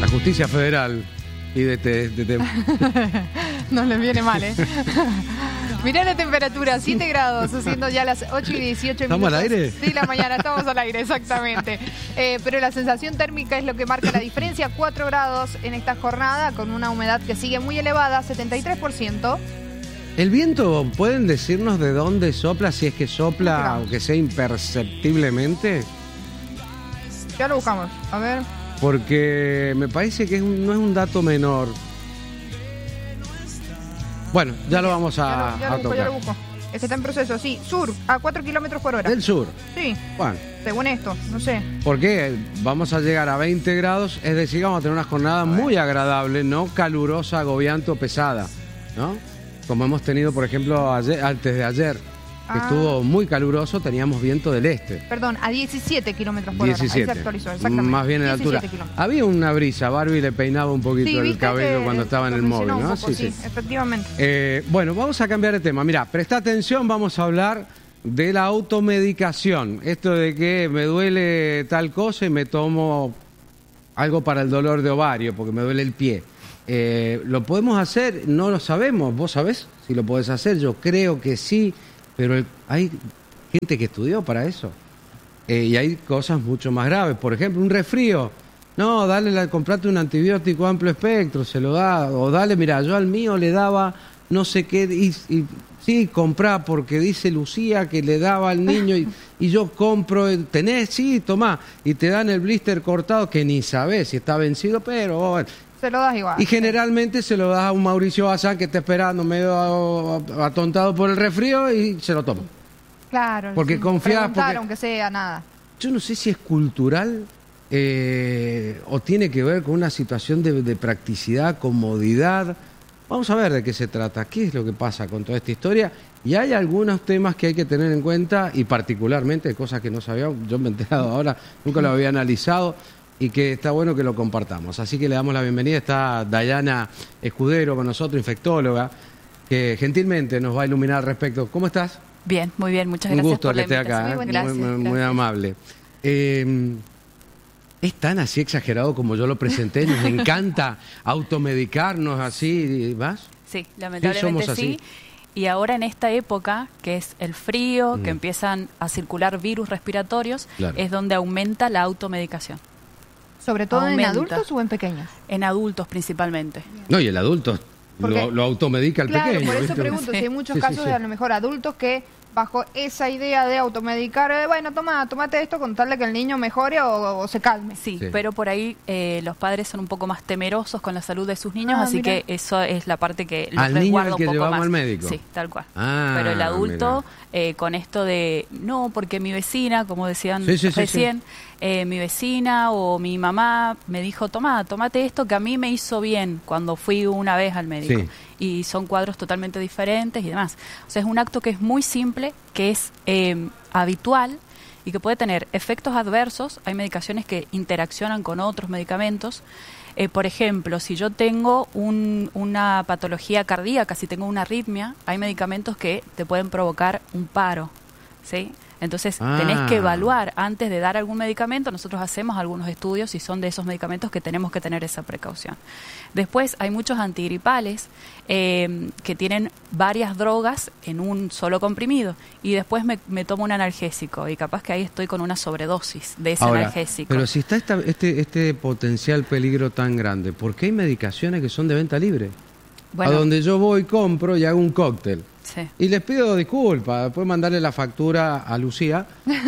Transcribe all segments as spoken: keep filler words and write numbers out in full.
La justicia federal y de este, de este... No les viene mal, ¿eh? Mirá la temperatura, siete grados, siendo ya las ocho y dieciocho ¿Estamos minutos. al aire? Sí, la mañana, estamos al aire, exactamente. Eh, pero la sensación térmica es lo que marca la diferencia, cuatro grados en esta jornada, con una humedad que sigue muy elevada, setenta y tres por ciento. ¿El viento, pueden decirnos de dónde sopla, si es que sopla, Buscamos. aunque sea imperceptiblemente? Ya lo buscamos, a ver. Porque me parece que es un- no es un dato menor. Bueno, ya lo vamos a, Ya lo, ya a lo busco, ya tocar. lo busco. Es que está en proceso, sí. Sur, a cuatro kilómetros por hora. Del sur. Sí, Bueno, según esto, no sé. porque vamos a llegar a veinte grados, es decir, vamos a tener una jornada muy agradable, no calurosa, agobiante o pesada, ¿no? Como hemos tenido, por ejemplo, ayer, antes de ayer, que Ah. estuvo muy caluroso, teníamos viento del este. Perdón, a diecisiete kilómetros por hora. Ahí diecisiete. se actualizó, exactamente. Más bien en la altura. diecisiete kilómetros. Había una brisa, Barbie le peinaba un poquito Sí, el viste cabello que cuando estaba en lo el móvil, mencionó un ¿no? poco, sí, efectivamente. Eh, bueno, vamos a cambiar de tema. Mira, presta atención, vamos a hablar de la automedicación. Esto de que me duele tal cosa y me tomo algo para el dolor de ovario, porque me duele el pie. Eh, ¿Lo podemos hacer? No lo sabemos. ¿Vos sabés si lo podés hacer? Yo creo que sí, pero el- hay gente que estudió para eso. Eh, y hay cosas mucho más graves. Por ejemplo, un resfrío. No, dale, la, comprate un antibiótico amplio espectro, se lo da. O dale, mira, yo al mío le daba no sé qué. Y, y sí, comprá, porque dice Lucía que le daba al niño. Y, y yo compro, eh, tenés, sí, tomá. Y te dan el blister cortado que ni sabés si está vencido, pero bueno. Se lo das igual. Y generalmente se lo das a un Mauricio Bazán que está esperando medio atontado por el resfrío y se lo toma. Claro. Porque sin confiás, preguntar, porque- aunque sea nada. Yo no sé si es cultural eh, o tiene que ver con una situación de, de practicidad, comodidad. Vamos a ver de qué se trata, qué es lo que pasa con toda esta historia. Y hay algunos temas que hay que tener en cuenta y particularmente cosas que no sabía, yo me he enterado ahora, nunca lo había analizado y que está bueno que lo compartamos. Así que le damos la bienvenida, está Dayana Escudero con nosotros, infectóloga, que gentilmente nos va a iluminar al respecto. ¿Cómo estás? Bien, muy bien, muchas Un gracias gusto por que la esté acá, invitación. ¿eh? Gracias, muy, muy- muy gracias. amable. Eh, ¿Es tan así exagerado como yo lo presenté? ¿Nos encanta automedicarnos así y más? Sí, Sí, lamentablemente somos sí. así. Y ahora en esta época, que es el frío, Mm. que empiezan a circular virus respiratorios, Claro. es donde aumenta la automedicación. ¿Sobre todo en Aumenta. adultos o en pequeños? En adultos principalmente. No, y el adulto Porque- lo, lo automedica al Claro, pequeño. por eso ¿viste? pregunto, Sí. si hay muchos Sí, sí, casos sí. de a lo mejor adultos que bajo esa idea de automedicar, eh, bueno, toma, tómate esto con tal de que el niño mejore o, o se calme. Sí, Sí. pero por ahí eh, los padres son un poco más temerosos con la salud de sus niños, Ah, así mira. que eso es la parte que los Al niño resguarda al un que poco llevamos más. al médico. Sí, tal cual. Ah, pero el adulto, mira. eh, con esto de, no, porque mi vecina, como decían Sí, sí, sí, recién, eh, mi vecina o mi mamá me dijo, toma, tomate esto que a mí me hizo bien cuando fui una vez al médico. Sí. Y son cuadros totalmente diferentes y demás. O sea, es un acto que es muy simple, que es eh, habitual y que puede tener efectos adversos. Hay medicaciones que interaccionan con otros medicamentos. Eh, por ejemplo, si yo tengo un- una patología cardíaca, si tengo una arritmia, hay medicamentos que te pueden provocar un paro, ¿sí? Entonces, Ah. tenés que evaluar antes de dar algún medicamento. Nosotros hacemos algunos estudios y son de esos medicamentos que tenemos que tener esa precaución. Después, hay muchos antigripales eh, que tienen varias drogas en un solo comprimido y después me, me tomo un analgésico y capaz que ahí estoy con una sobredosis de ese Ahora, analgésico. pero si está esta- este, este potencial peligro tan grande, ¿por qué hay medicaciones que son de venta libre? Bueno, A donde yo voy, compro y hago un cóctel. sí. Y les pido disculpas, después mandarle la factura a Lucía.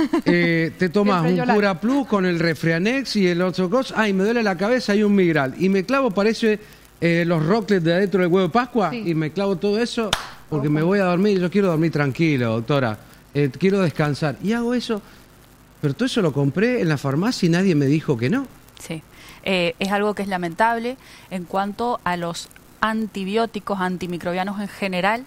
Eh, te tomas Siempre un yo la- Cura Plus con el Refrianex y el otro cosa. Ay, me duele la cabeza y un Migral. Y me clavo, parece eh, los rocklets de adentro del huevo de Pascua. Sí. Y me clavo todo eso porque Ojo. me voy a dormir. Yo quiero dormir tranquilo, doctora. Eh, quiero descansar. Y hago eso. Pero todo eso lo compré en la farmacia y nadie me dijo que no. Sí, Eh, es algo que es lamentable en cuanto a los antibióticos, antimicrobianos en general.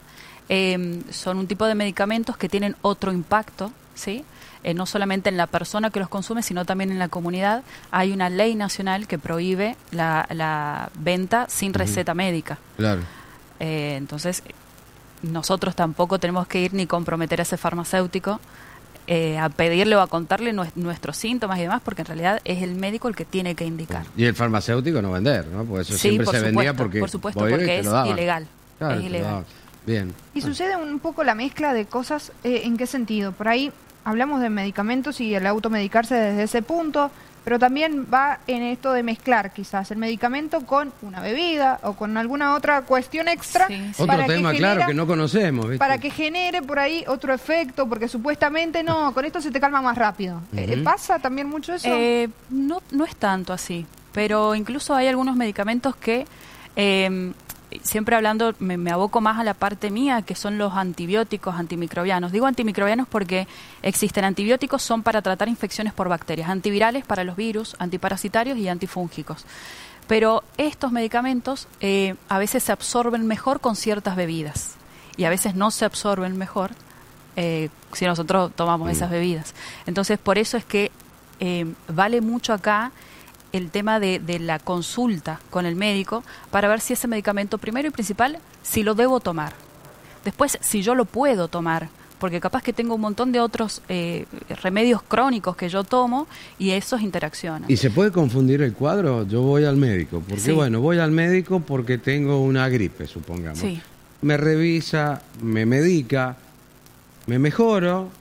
Eh, son un tipo de medicamentos que tienen otro impacto, ¿sí? Eh, no solamente en la persona que los consume, sino también en la comunidad. Hay una ley nacional que prohíbe la, la venta sin receta médica. Claro. Eh, entonces, nosotros tampoco tenemos que ir ni comprometer a ese farmacéutico eh, a pedirle o a contarle nues- nuestros síntomas y demás, porque en realidad es el médico el que tiene que indicar. Y el farmacéutico no vender, ¿no? Porque eso Sí, siempre por se supuesto, vendía porque... por supuesto, voy y porque te es lo daban. ilegal. Claro, Es te lo ilegal. daban. Bien. Y sucede un poco la mezcla de cosas, eh, ¿en qué sentido? Por ahí hablamos de medicamentos y el automedicarse desde ese punto, pero también va en esto de mezclar quizás el medicamento con una bebida o con alguna otra cuestión extra. Sí, sí. Otro para tema, que claro, genera- que no conocemos, ¿viste? Para que genere por ahí otro efecto, porque supuestamente no, con esto se te calma más rápido. Eh, Ujú. ¿Pasa también mucho eso? Eh, no, no es tanto así, pero incluso hay algunos medicamentos que, eh, siempre hablando, me, me aboco más a la parte mía, que son los antibióticos antimicrobianos. Digo antimicrobianos porque existen antibióticos, son para tratar infecciones por bacterias, antivirales para los virus, antiparasitarios y antifúngicos. Pero estos medicamentos eh, a veces se absorben mejor con ciertas bebidas y a veces no se absorben mejor eh, si nosotros tomamos Mm. esas bebidas. Entonces, por eso es que eh, vale mucho acá el tema de, de la consulta con el médico para ver si ese medicamento, primero y principal, si lo debo tomar. Después, si yo lo puedo tomar, porque capaz que tengo un montón de otros eh, remedios crónicos que yo tomo y esos interaccionan. ¿Y se puede confundir el cuadro? Yo voy al médico. Porque, Sí. bueno, voy al médico porque tengo una gripe, supongamos. Sí. Me revisa, me medica, me mejoro